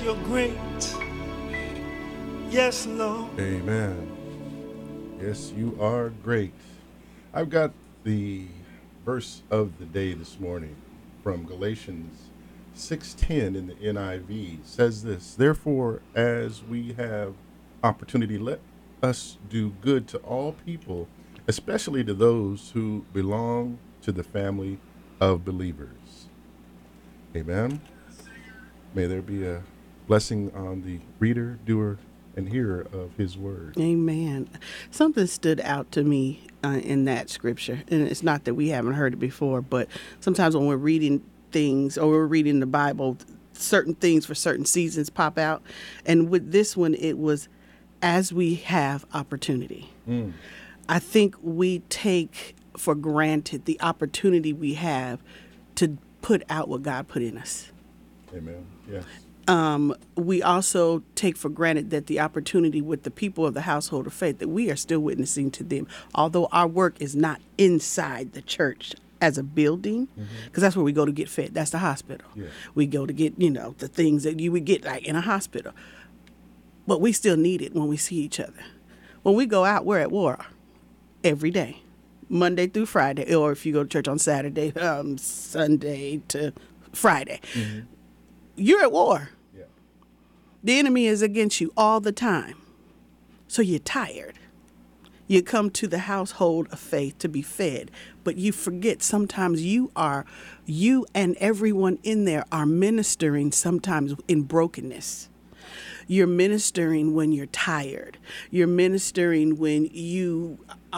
You're great. Yes, Lord. Amen. Yes, you are great. I've got the verse of the day this morning from Galatians 6:10 in the NIV. It says this, therefore, as we have opportunity, let us do good to all people, especially to those who belong to the family of believers. Amen. May there be a blessing on the reader, doer, and hearer of his word. Amen. Something stood out to me in that scripture. And it's not that we haven't heard it before, but sometimes when we're reading things or we're reading the Bible, certain things for certain seasons pop out. And with this one, it was as we have opportunity. I think we take for granted the opportunity we have to put out what God put in us. Amen. Yes. We also take for granted that the opportunity with the people of the household of faith, that we are still witnessing to them, although our work is not inside the church as a building, because that's where we go to get fed. That's the hospital. Yeah. We go to get, the things that you would get like in a hospital. But we still need it when we see each other. When we go out, we're at war every day, Monday through Friday, or if you go to church on Saturday, Sunday to Friday. You're at war. Yeah. The enemy is against you all the time. So you're tired. You come to the household of faith to be fed, but you forget sometimes you and everyone in there are ministering sometimes in brokenness. You're ministering when you're tired. You're ministering when you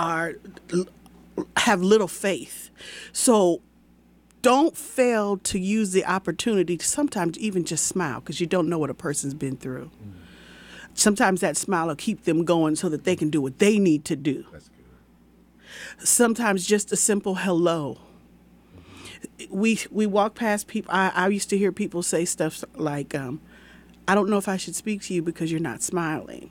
have little faith. So don't fail to use the opportunity to sometimes even just smile, because you don't know what a person's been through. Sometimes that smile will keep them going so that they can do what they need to do. That's good. Sometimes just a simple hello. We walk past people. I used to hear people say stuff like, I don't know if I should speak to you because you're not smiling.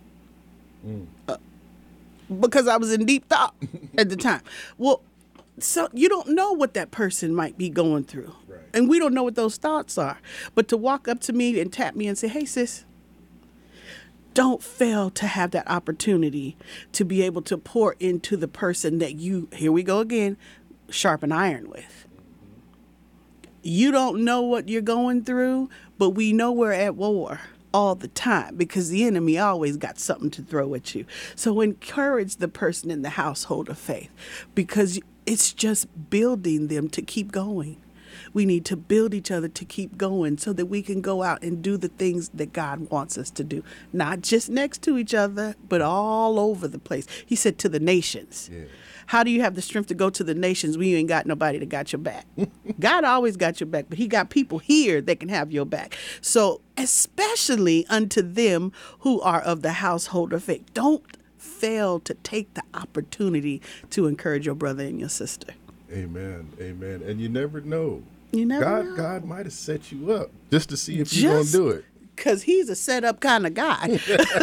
Because I was in deep thought at the time. Well, so you don't know what that person might be going through. Right. And we don't know what those thoughts are. But to walk up to me and tap me and say, hey, sis, don't fail to have that opportunity to be able to pour into the person that you, here we go again, sharpen iron with. You don't know what you're going through, but we know we're at war all the time because the enemy always got something to throw at you. So encourage the person in the household of faith, because it's just building them to keep going. We need to build each other to keep going so that we can go out and do the things that God wants us to do. Not just next to each other, but all over the place. He said to the nations. Yeah. How do you have the strength to go to the nations when you ain't got nobody that got your back? God always got your back, but he got people here that can have your back. So especially unto them who are of the household of faith, don't fail to take the opportunity to encourage your brother and your sister. Amen. Amen. And you never know. You never know. God might have set you up just to see if you're going to do it. Because he's a set up kind of guy.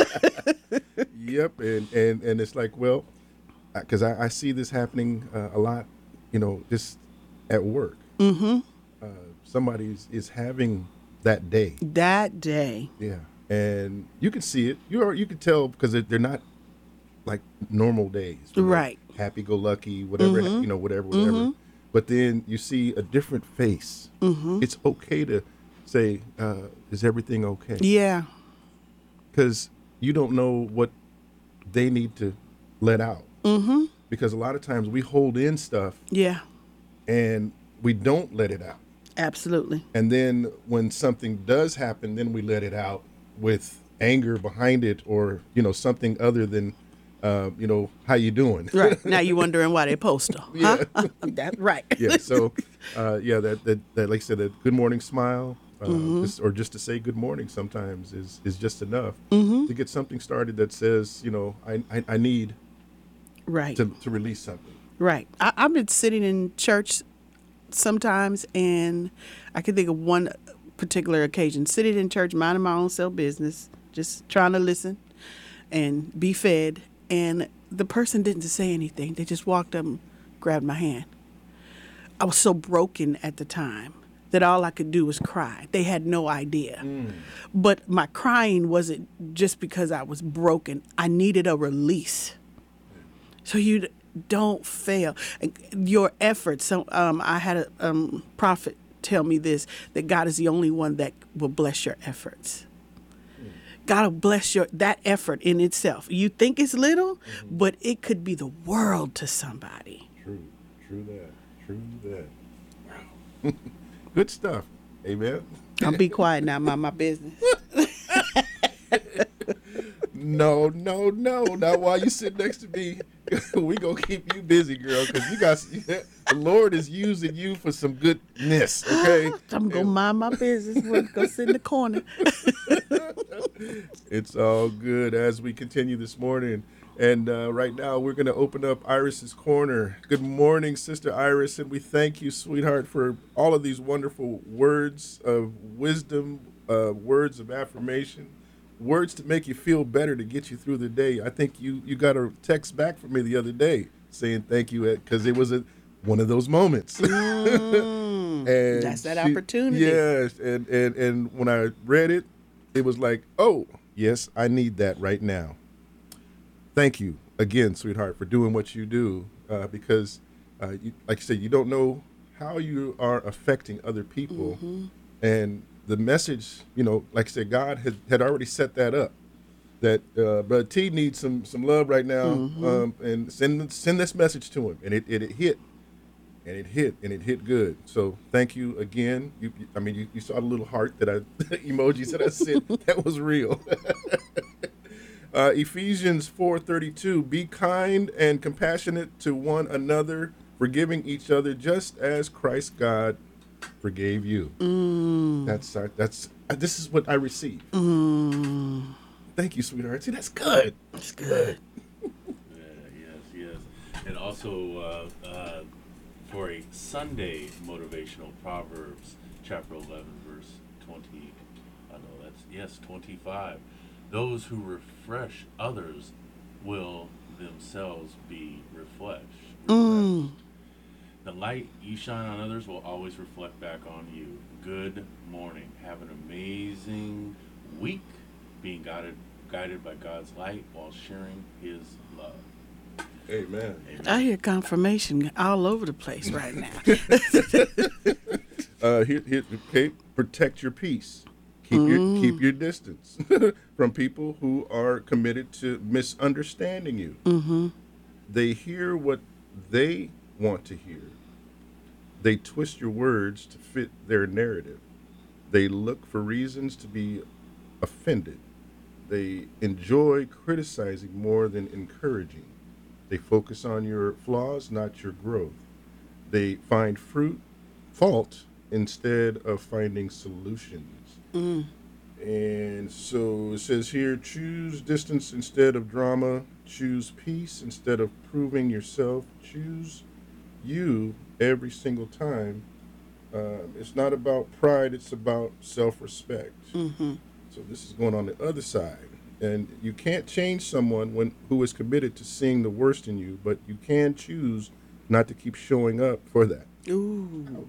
Yep. And it's like, well, because I see this happening a lot, just at work. Somebody is having that day. That day. Yeah. And you can see it. You can tell because they're not like normal days. Right. Happy-go-lucky, whatever, whatever. But then you see a different face. It's okay to say, is everything okay? Yeah. Because you don't know what they need to let out. Because a lot of times we hold in stuff. Yeah. And we don't let it out. Absolutely. And then when something does happen, then we let it out with anger behind it, or, something other than, how you doing? Right. Now you're wondering why they postal. Yeah. Huh? That's right. Yeah. So, that like I said, that good morning smile, just to say good morning sometimes is just enough to get something started that says, I need right to release something. Right. I've been sitting in church sometimes, and I can think of one particular occasion, sitting in church, minding my own self business, just trying to listen and be fed. And the person didn't say anything. They just walked up and grabbed my hand. I was so broken at the time. that all I could do was cry. They had no idea. But my crying wasn't just because I was broken. I needed a release. So you don't fail. Your efforts. So I had a prophet tell me this, that God is the only one that will bless your efforts. God will bless that effort in itself. You think it's little, but it could be the world to somebody. True that. Good stuff. Amen. I'll be quiet now, mind my business. No. Now, while you sit next to me, we gonna keep you busy, girl, because the Lord is using you for some goodness. Okay. I'm gonna mind my business. We'll go sit in the corner. It's all good as we continue this morning. And right now, we're going to open up Iris's Corner. Good morning, Sister Iris, and we thank you, sweetheart, for all of these wonderful words of wisdom, words of affirmation, words to make you feel better, to get you through the day. I think you got a text back from me the other day saying thank you, because it was one of those moments. And That's that opportunity. Yes, and when I read it, it was like, oh, yes, I need that right now. Thank you again, sweetheart, for doing what you do, because, like you said, you don't know how you are affecting other people. And the message, like I said, God had already set that up, that Brother T needs some love right now, and send this message to him. And it hit. And it hit good. So thank you again. You saw the little heart that emojis that I sent. That was real. Ephesians 4:32. Be kind and compassionate to one another, forgiving each other, just as Christ God forgave you. This is what I received. Thank you, sweetheart. See, that's good. That's good. Yes. And also, for a Sunday motivational, Proverbs chapter 11, verse 20. 25. Those who refresh others will themselves be refreshed. The light you shine on others will always reflect back on you. Good morning. Have an amazing week, being guided by God's light while sharing His love. Amen. I hear confirmation all over the place right now. Okay, protect your peace. Keep your distance from people who are committed to misunderstanding you. They hear what they want to hear. They twist your words to fit their narrative. They look for reasons to be offended. They enjoy criticizing more than encouraging. They focus on your flaws, not your growth. They find fault instead of finding solutions. And so it says here, choose distance instead of drama. Choose peace instead of proving yourself. Choose you every single time. It's not about pride, it's about self-respect. So this is going on the other side. And you can't change someone who is committed to seeing the worst in you, but you can choose not to keep showing up for that. Ooh.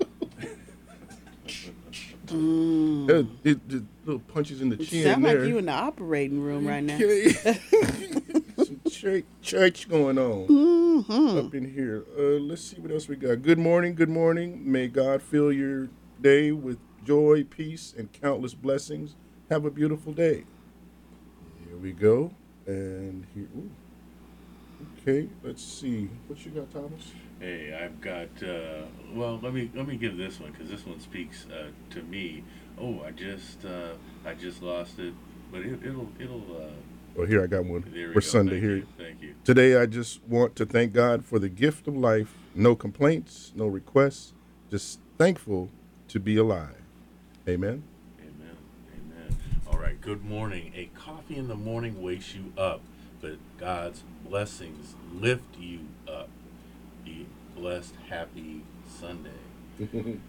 It little punches in the chin Sound there. like you in the operating room right now. Okay. Some church going on up in here. Let's see what else we got. Good morning. May God fill your day with joy, peace, and countless blessings. Have a beautiful day. Here we go. And here. Ooh. Okay, let's see. What you got, Thomas? Hey, I've got. Well, let me give this one, because this one speaks to me. Oh, I just lost it, but it'll. Well, here I got one There we for go. Sunday. Thank you. Today, I just want to thank God for the gift of life. No complaints, no requests. Just thankful to be alive. Amen. Amen. All right. Good morning. A coffee in the morning wakes you up, but God's blessings lift you up. Be blessed. Happy Sunday.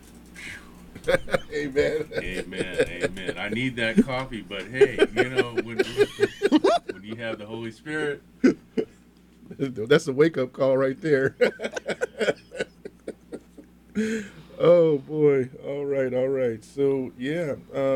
Amen. Amen. I need that coffee, but hey, when you have the Holy Spirit, That's a wake-up call right there. Oh boy. All right. All right. So yeah.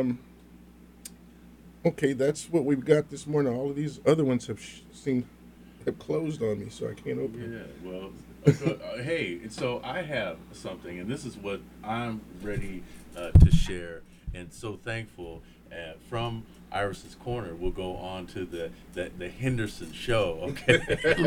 Okay, that's what we've got this morning. All of these other ones have closed on me, so I can't open them. Yeah, well, hey, so I have something, and this is what I'm ready to share, and so thankful. From Iris's Corner, we'll go on to the Henderson Show. Okay.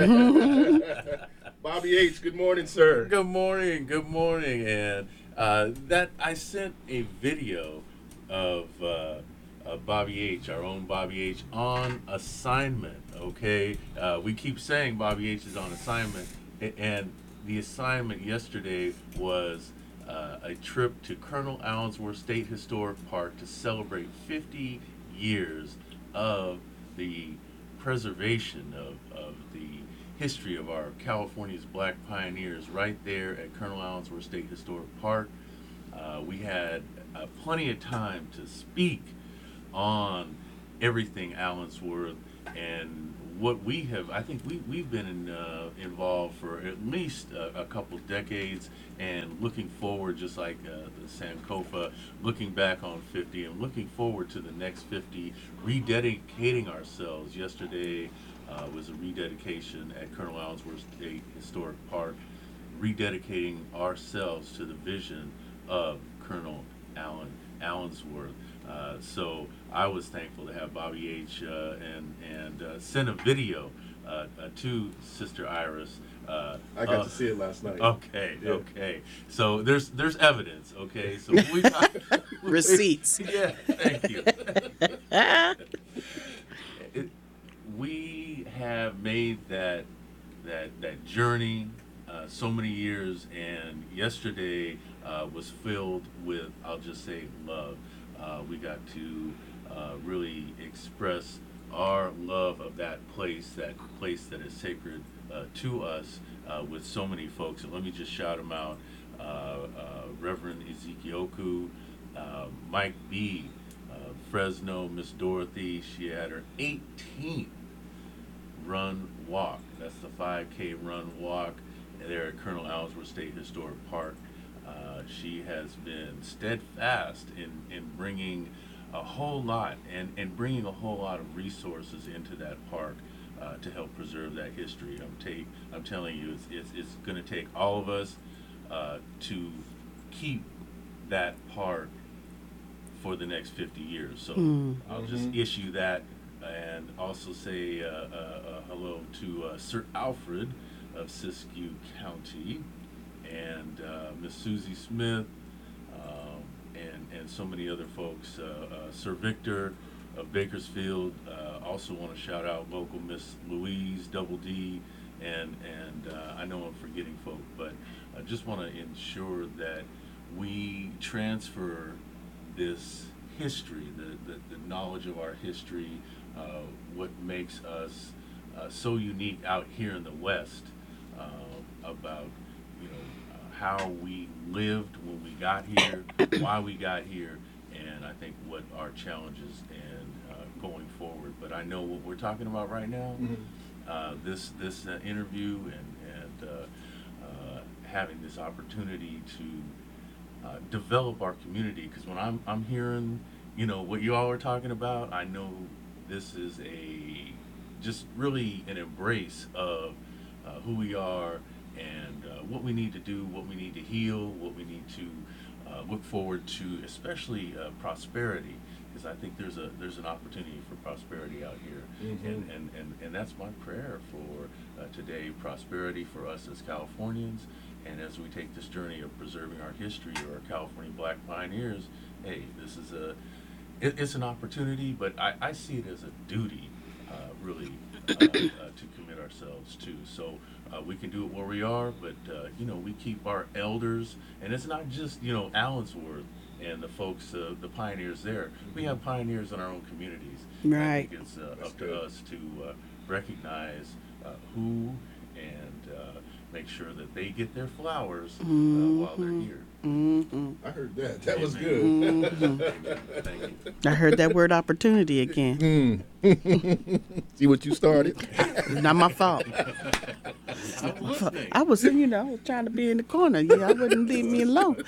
Bobby H. Good morning, sir. Good morning, and that I sent a video of Bobby H, our own Bobby H, on assignment. Okay, we keep saying Bobby H is on assignment, and the assignment yesterday was a trip to Colonel Allensworth State Historic Park to celebrate 50 years of the preservation of the history of our California's Black pioneers right there at Colonel Allensworth State Historic Park. We had plenty of time to speak on everything Allensworth and what we have. I think we've been involved for at least a couple decades, and looking forward, just like the Sankofa, looking back on 50 and looking forward to the next 50, rededicating ourselves. Yesterday was a rededication at Colonel Allensworth State Historic Park, rededicating ourselves to the vision of Colonel Allensworth. So I was thankful to have Bobby H. and send a video to Sister Iris. I got to see it last night. Okay, Yeah. okay. So there's evidence. Okay, so we Receipts. Yeah, thank you. We have made that journey so many years, and yesterday was filled with, I'll just say, love. We got to really express our love of that place that is sacred to us with so many folks. And let me just shout them out: Reverend Ezekioku, Mike B, Fresno, Miss Dorothy. She had her 18th run walk. That's the 5K run walk there at Colonel Allensworth State Historic Park. She has been steadfast in bringing a whole lot and bringing a whole lot of resources into that park to help preserve that history. I'm telling you, it's going to take all of us to keep that park for the next 50 years. So I'll just issue that, and also say hello to Sir Alfred of Siskiyou County, and Miss Susie Smith, and so many other folks. Sir Victor of Bakersfield. Also want to shout out local Miss Louise Double D, and I know I'm forgetting folk, but I just want to ensure that we transfer this history, the knowledge of our history, what makes us so unique out here in the West, about how we lived when we got here, why we got here, and I think what our challenges and going forward. But I know what we're talking about right now. This interview and having this opportunity to develop our community, because when I'm hearing what you all are talking about, I know this is just really an embrace of who we are, and what we need to do, what we need to heal, what we need to look forward to, especially prosperity, because I think there's an opportunity for prosperity out here, and that's my prayer for today: prosperity for us as Californians, and as we take this journey of preserving our history, or our California Black pioneers. Hey, this is it's an opportunity, but I see it as a duty, really, to commit ourselves to. So we can do it where we are, but we keep our elders, and it's not just Allensworth and the folks, the pioneers there. We have pioneers in our own communities. Right. I think it's up to us to recognize who, and make sure that they get their flowers while they're here. I heard that. That was good. Amen. Thank you. I heard that word opportunity again. See what you started? Not my fault. I'm listening. I was, trying to be in the corner. Yeah, I wouldn't leave me alone.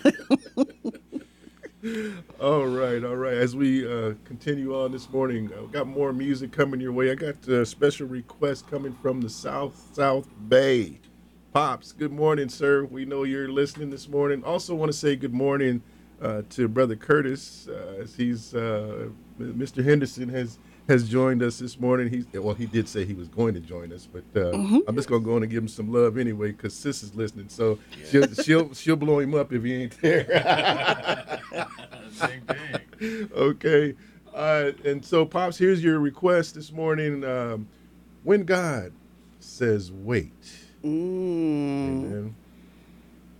All right, all right. As we continue on this morning, got more music coming your way. I got a special request coming from the South Bay. Pops, good morning, sir. We know you're listening this morning. Also, want to say good morning to Brother Curtis, as he's Mr. Henderson has joined us this morning. He did say he was going to join us, but I'm just gonna go on and give him some love anyway because Sis is listening. So she'll blow him up if he ain't there. Same thing. Okay. And so, Pops, here's your request this morning. When God says wait. Mm. Amen.